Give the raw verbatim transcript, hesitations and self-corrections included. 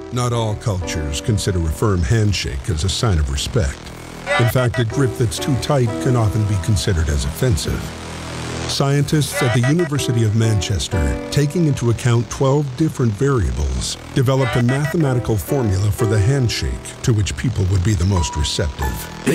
Not all cultures consider a firm handshake as a sign of respect. In fact, a grip that's too tight can often be considered as offensive. Scientists at the University of Manchester, taking into account twelve different variables, developed a mathematical formula for the handshake to which people would be the most receptive.